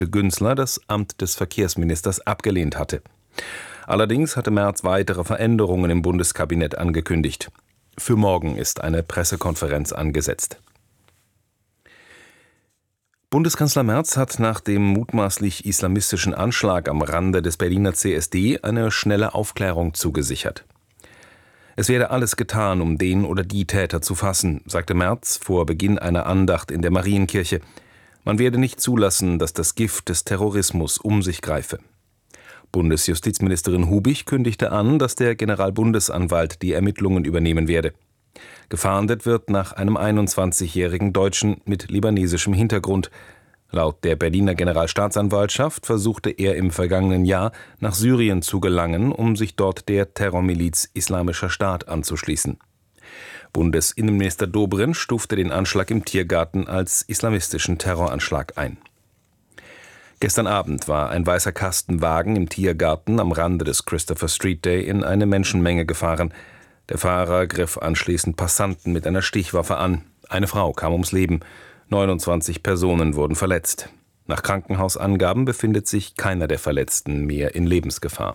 Günzler das Amt des Verkehrsministers abgelehnt hatte. Allerdings hatte Merz weitere Veränderungen im Bundeskabinett angekündigt. Für morgen ist eine Pressekonferenz angesetzt. Bundeskanzler Merz hat nach dem mutmaßlich islamistischen Anschlag am Rande des Berliner CSD eine schnelle Aufklärung zugesichert. Es werde alles getan, um den oder die Täter zu fassen, sagte Merz vor Beginn einer Andacht in der Marienkirche. Man werde nicht zulassen, dass das Gift des Terrorismus um sich greife. Bundesjustizministerin Hubich kündigte an, dass der Generalbundesanwalt die Ermittlungen übernehmen werde. Gefahndet wird nach einem 21-jährigen Deutschen mit libanesischem Hintergrund. Laut der Berliner Generalstaatsanwaltschaft versuchte er im vergangenen Jahr nach Syrien zu gelangen, um sich dort der Terrormiliz Islamischer Staat anzuschließen. Bundesinnenminister Dobrindt stufte den Anschlag im Tiergarten als islamistischen Terroranschlag ein. Gestern Abend war ein weißer Kastenwagen im Tiergarten am Rande des Christopher Street Day in eine Menschenmenge gefahren. Der Fahrer griff anschließend Passanten mit einer Stichwaffe an. Eine Frau kam ums Leben. 29 Personen wurden verletzt. Nach Krankenhausangaben befindet sich keiner der Verletzten mehr in Lebensgefahr.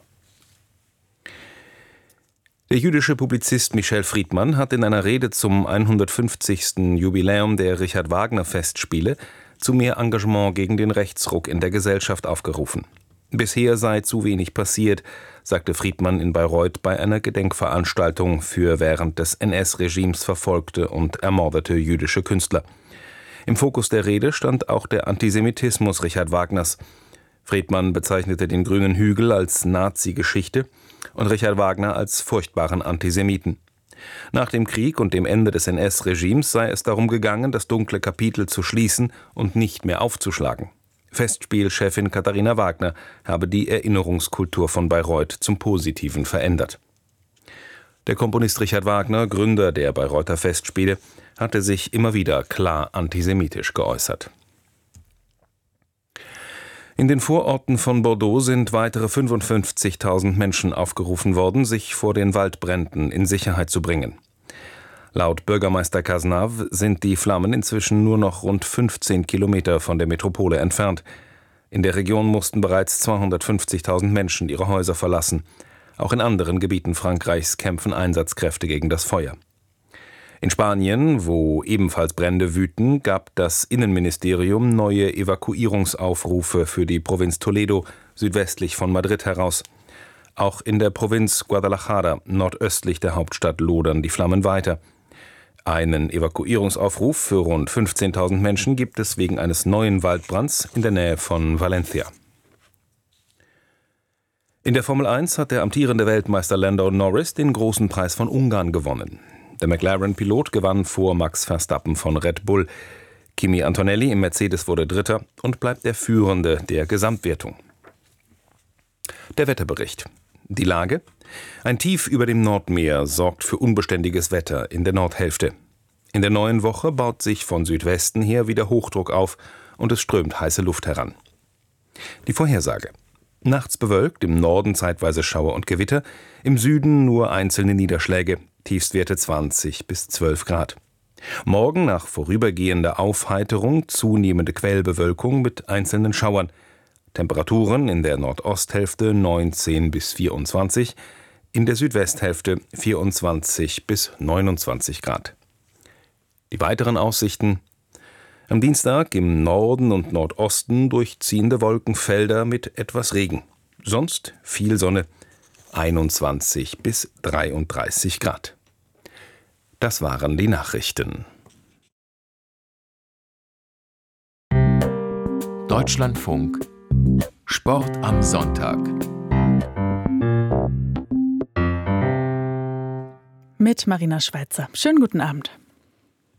Der jüdische Publizist Michel Friedmann hat in einer Rede zum 150. Jubiläum der Richard-Wagner-Festspiele zu mehr Engagement gegen den Rechtsruck in der Gesellschaft aufgerufen. Bisher sei zu wenig passiert, sagte Friedmann in Bayreuth bei einer Gedenkveranstaltung für während des NS-Regimes verfolgte und ermordete jüdische Künstler. Im Fokus der Rede stand auch der Antisemitismus Richard Wagners. Friedmann bezeichnete den Grünen Hügel als Nazi-Geschichte und Richard Wagner als furchtbaren Antisemiten. Nach dem Krieg und dem Ende des NS-Regimes sei es darum gegangen, das dunkle Kapitel zu schließen und nicht mehr aufzuschlagen. Festspielchefin Katharina Wagner habe die Erinnerungskultur von Bayreuth zum Positiven verändert. Der Komponist Richard Wagner, Gründer der Bayreuther Festspiele, hatte sich immer wieder klar antisemitisch geäußert. In den Vororten von Bordeaux sind weitere 55.000 Menschen aufgerufen worden, sich vor den Waldbränden in Sicherheit zu bringen. Laut Bürgermeister Cazenave sind die Flammen inzwischen nur noch rund 15 Kilometer von der Metropole entfernt. In der Region mussten bereits 250.000 Menschen ihre Häuser verlassen. Auch in anderen Gebieten Frankreichs kämpfen Einsatzkräfte gegen das Feuer. In Spanien, wo ebenfalls Brände wüten, gab das Innenministerium neue Evakuierungsaufrufe für die Provinz Toledo südwestlich von Madrid heraus. Auch in der Provinz Guadalajara, nordöstlich der Hauptstadt, lodern die Flammen weiter. Einen Evakuierungsaufruf für rund 15.000 Menschen gibt es wegen eines neuen Waldbrands in der Nähe von Valencia. In der Formel 1 hat der amtierende Weltmeister Lando Norris den großen Preis von Ungarn gewonnen. Der McLaren-Pilot gewann vor Max Verstappen von Red Bull. Kimi Antonelli im Mercedes wurde Dritter und bleibt der Führende der Gesamtwertung. Der Wetterbericht. Die Lage? Ein Tief über dem Nordmeer sorgt für unbeständiges Wetter in der Nordhälfte. In der neuen Woche baut sich von Südwesten her wieder Hochdruck auf und es strömt heiße Luft heran. Die Vorhersage. Nachts bewölkt, im Norden zeitweise Schauer und Gewitter, im Süden nur einzelne Niederschläge, Tiefstwerte 20 bis 12 Grad. Morgen nach vorübergehender Aufheiterung zunehmende Quellbewölkung mit einzelnen Schauern. Temperaturen in der Nordosthälfte 19 bis 24, in der Südwesthälfte 24 bis 29 Grad. Die weiteren Aussichten: Am Dienstag im Norden und Nordosten durchziehende Wolkenfelder mit etwas Regen. Sonst viel Sonne, 21 bis 33 Grad. Das waren die Nachrichten. Deutschlandfunk Sport am Sonntag. Mit Marina Schweizer. Schönen guten Abend.